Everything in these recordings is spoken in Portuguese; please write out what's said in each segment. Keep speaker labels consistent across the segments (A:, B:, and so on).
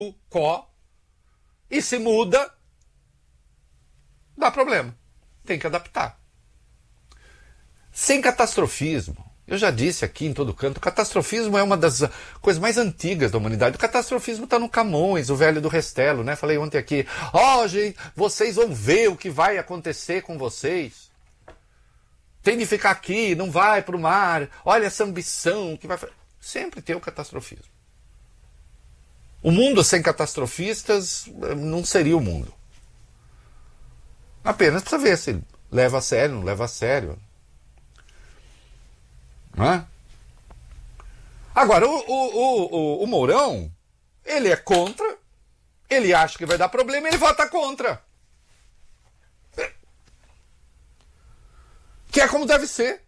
A: có, e se muda, dá problema. Tem que adaptar. Sem catastrofismo. Eu já disse aqui em todo canto, o catastrofismo é uma das coisas mais antigas da humanidade. O catastrofismo está no Camões, o velho do Restelo, né? Falei ontem aqui, gente, vocês vão ver o que vai acontecer com vocês. Tem de ficar aqui, não vai para o mar, olha essa ambição que vai... Sempre tem o catastrofismo. O mundo sem catastrofistas não seria o mundo. Apenas precisa ver se leva a sério, não leva a sério. Não é? Agora, o Mourão, ele é contra, ele acha que vai dar problema, ele vota contra. Que é como deve ser.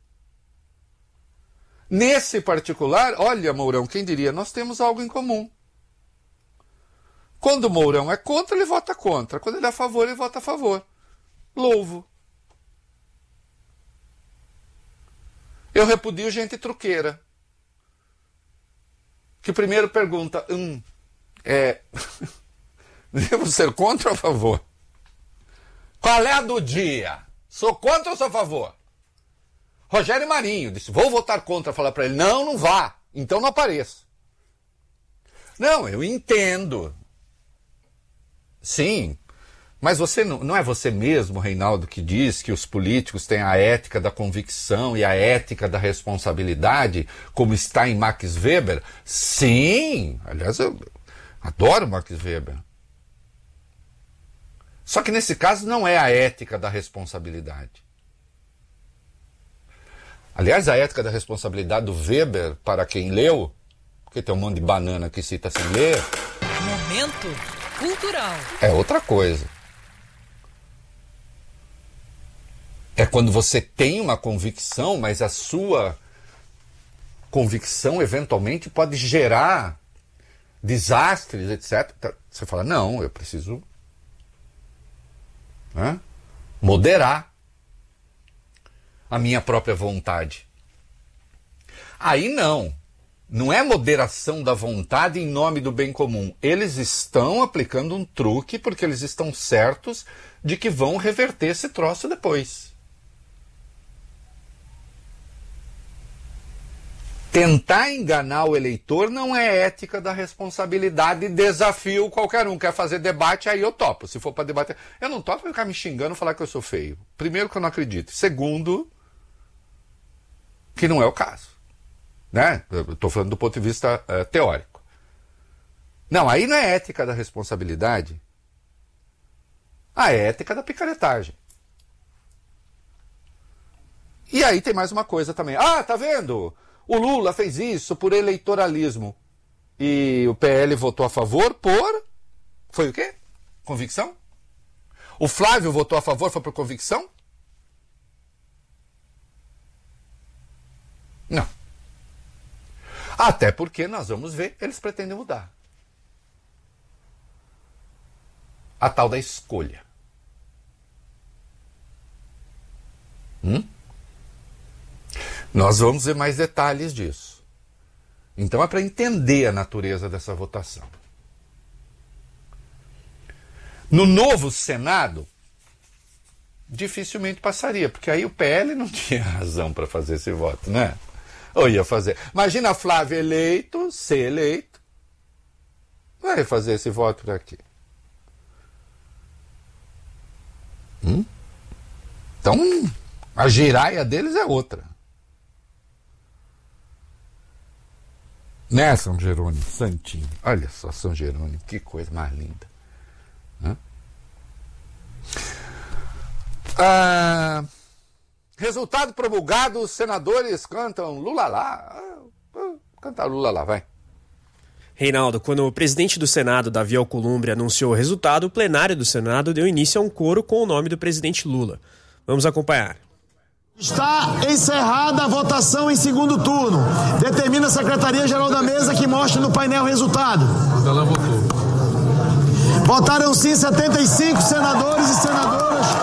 A: Nesse particular, olha, Mourão, quem diria, nós temos algo em comum. Quando o Mourão é contra, ele vota contra. Quando ele é a favor, ele vota a favor. Louvo. Eu repudio gente truqueira. Que primeiro pergunta, devo ser contra ou a favor? Qual é a do dia? Sou contra ou sou a favor? Rogério Marinho disse, vou votar contra. Falar para ele, não vá. Então não apareça. Não, eu entendo. Sim, mas você não é você mesmo, Reinaldo, que diz que os políticos têm a ética da convicção e a ética da responsabilidade, como está em Max Weber? Sim, aliás, eu adoro Max Weber. Só que nesse caso não é a ética da responsabilidade. Aliás, a ética da responsabilidade do Weber, para quem leu, porque tem um monte de banana que cita sem ler...
B: Momento cultural.
A: É outra coisa. É quando você tem uma convicção, mas a sua convicção eventualmente pode gerar desastres, etc. Você fala, não, eu preciso moderar a minha própria vontade. Aí não é moderação da vontade em nome do bem comum. Eles estão aplicando um truque porque eles estão certos de que vão reverter esse troço depois. Tentar enganar o eleitor não é ética da responsabilidade. Desafio qualquer um. Quer fazer debate, aí eu topo. Se for para debater... Eu não topo ficar me xingando e falar que eu sou feio. Primeiro, que eu não acredito. Segundo, que não é o caso. Né? Eu estou falando do ponto de vista teórico. Não, aí não é ética da responsabilidade. É ética da picaretagem. E aí tem mais uma coisa também. Tá vendo? O Lula fez isso por eleitoralismo. E o PL votou a favor por... Foi o quê? Convicção? O Flávio votou a favor, foi por convicção? Não. Até porque nós vamos ver, eles pretendem mudar. A tal da escolha. Nós vamos ver mais detalhes disso. Então é para entender a natureza dessa votação. No novo Senado, dificilmente passaria, porque aí o PL não tinha razão para fazer esse voto, né? Ou ia fazer. Imagina Flávio ser eleito, vai fazer esse voto por aqui. Então, a giraia deles é outra. Né, São Jerônimo? Santinho. Olha só, São Jerônimo, que coisa mais linda. Resultado promulgado, os senadores cantam Lula lá. Canta Lula lá, vai.
C: Reinaldo, quando o presidente do Senado, Davi Alcolumbre, anunciou o resultado, o plenário do Senado deu início a um coro com o nome do presidente Lula. Vamos acompanhar.
D: Está encerrada a votação em segundo turno. Determina a Secretaria-Geral da Mesa que mostre no painel o resultado. Ela votou. Votaram sim 75 senadores e senadoras.